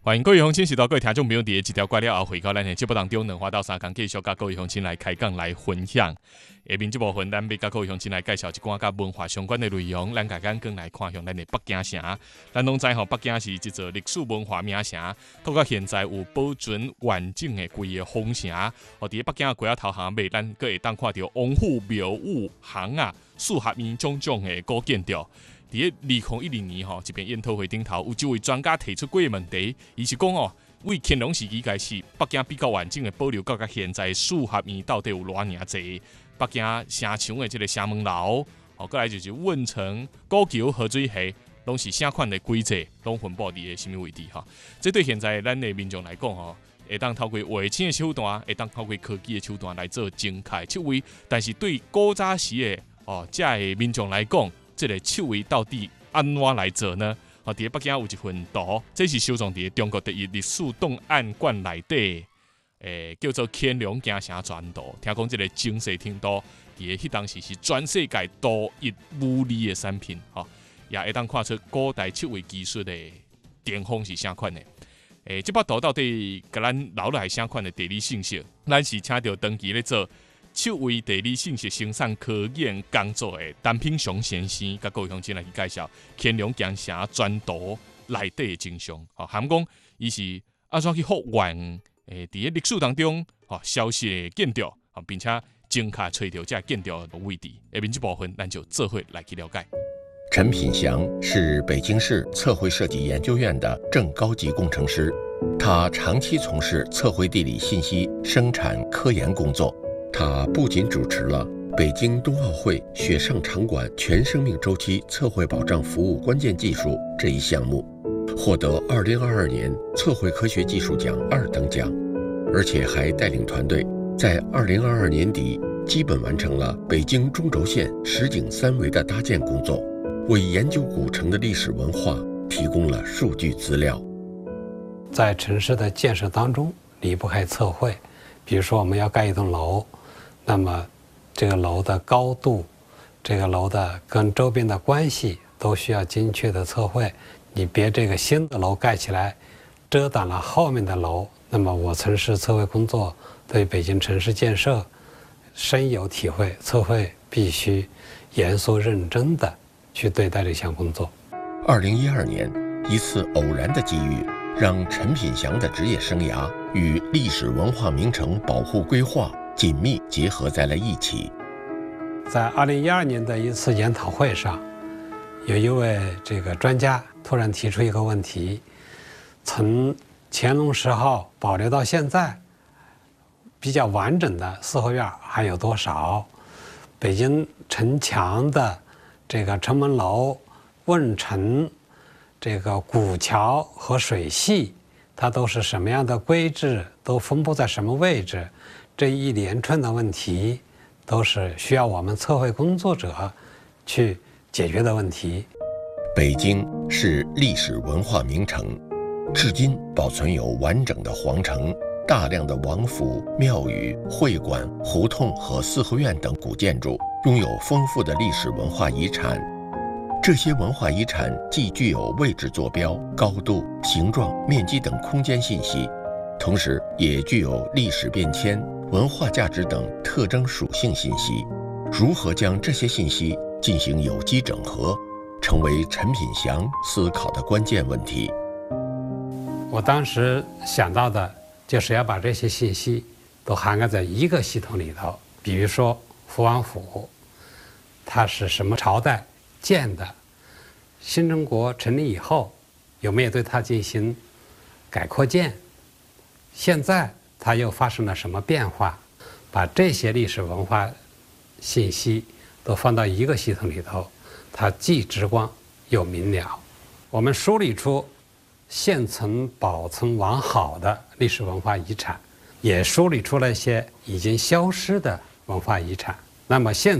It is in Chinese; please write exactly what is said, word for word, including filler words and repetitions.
欢迎各位乡亲，是到各位听众朋友伫一条怪了后，回到咱的节目当中，两花到三工继续甲各位乡亲来开讲来分享。下面这部分，咱要甲各位乡亲来介绍一寡甲文化相关的内容。咱家咱更来看向咱的北京城。咱拢知吼，北京是一座历史文化名城，到到现在有保存完整的规个皇城。哦，伫北京的街仔头巷尾，咱阁会当看到王府、庙宇、巷啊、四合院种种的古建筑。伫二零一二年吼，一边研讨会顶头，有一位专家提出几个问题，伊是讲哦，为乾隆时期开始，北京比较完整的保留到甲现在四合院到底有偌尔济？北京城墙的这个城门楼，哦，过来就是问城、古桥、河水溪，拢是啥款的规则，拢分布伫个什么位置哈？这对现在咱的民众来讲吼，会当透过卫星的手段，会当透过科技的手段来做精确测绘，但是对古早时的哦，这的民众来讲，这个测绘到底安怎来做呢？哦，伫北京有一份图，这是收藏伫中国第一历史档案馆内底，诶，叫做《乾隆行城全图》。听讲这个精细程度，伫迄当时是全世界独一无二的产品，吼、哦，也会当看出古代测绘技术的巅峰是啥款的。诶，这幅图到底甲咱留来啥款的地理信息？咱是请到长期咧做测绘地理信息生产科研工作的陈品祥先生，甲各位乡亲来去介绍《乾隆行城全图》内底的真相。吼，含讲伊是安怎去复原诶，伫个历史当中吼消失的建筑，吼，并且精确找到这建筑的位置。下面这部分，咱就做伙来去了解。 陈品祥是北京市测绘设计研究院的正高级工程师，他长期从事测绘地理信息生产科研工作。他不仅主持了北京冬奥会雪上场馆全生命周期测绘保障服务关键技术这一项目，获得二零二二年测绘科学技术奖二等奖，而且还带领团队在二零二二年底基本完成了北京中轴线实景三维的搭建工作，为研究古城的历史文化提供了数据资料。 在城市的建设当中离不开测绘，比如说我们要盖一栋楼，那么这个楼的高度，这个楼的跟周边的关系都需要精确的测绘。你别这个新的楼盖起来遮挡了后面的楼。那么我从事测绘工作，对北京城市建设深有体会，测绘必须严肃认真的去对待这项工作。 二零一二年，一次偶然的机遇让陈品祥的职业生涯与历史文化名城保护规划紧密结合在了一起。 在二零一二年的一次研讨会上，有一位这个专家突然提出一个问题：从乾隆时候保留到现在比较完整的四合院还有多少？北京城墙的这个城门楼、问城、这个古桥和水系，它都是什么样的规制？都分布在什么位置？这一连串的问题，都是需要我们测绘工作者去解决的问题。 北京是历史文化名城，至今保存有完整的皇城、大量的王府、庙宇、会馆、胡同和四合院等古建筑，拥有丰富的历史文化遗产。这些文化遗产既具有位置坐标、高度、形状、面积等空间信息，同时也具有历史变迁、文化价值等特征属性信息。如何将这些信息进行有机整合，成为陈品祥思考的关键问题。 我当时想到的就是要把这些信息都涵盖在一个系统里头。比如说福王府，它是什么朝代建的？新中国成立以后，有没有对它进行改扩建？现在它又发生了什么变化？把这些历史文化信息都放到一个系统里头，它既直观又明了。我们梳理出现存保存完好的历史文化遗产，也梳理出了一些已经消失的文化遗产。那么现